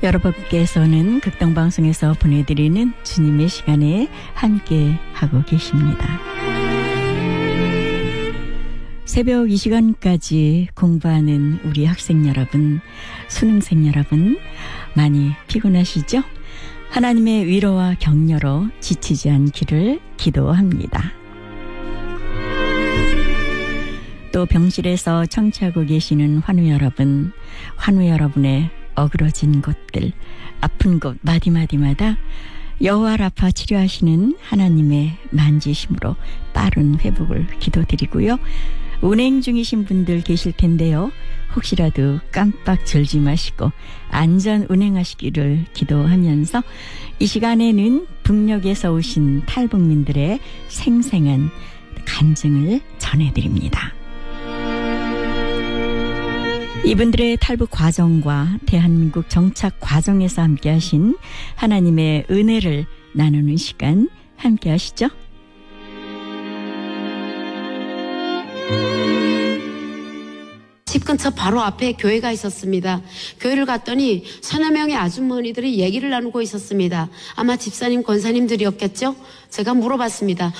여러분께서는 극동방송에서 보내드리는 주님의 시간에 함께 하고 계십니다. 새벽 이 시간까지 공부하는 우리 학생 여러분, 수능생 여러분 많이 피곤하시죠? 하나님의 위로와 격려로 지치지 않기를 기도합니다. 또 병실에서 청취하고 계시는 환우 여러분의 어그러진 곳들, 아픈 곳 마디마디마다 여호와 라파 치료하시는 하나님의 만지심으로 빠른 회복을 기도드리고요. 운행 중이신 분들 계실 텐데요. 혹시라도 깜빡 졸지 마시고 안전 운행하시기를 기도하면서 이 시간에는 북녘에서 오신 탈북민들의 생생한 간증을 전해드립니다. 이분들의 탈북 과정과 대한민국 정착 과정에서 함께하신 하나님의 은혜를 나누는 시간 함께하시죠. 집 근처 바로 앞에 교회가 있었습니다. 교회를 갔더니 서너 명의 아주머니들이 얘기를 나누고 있었습니다. 아마 집사님, 권사님들이었겠죠? 제가 물어봤습니다.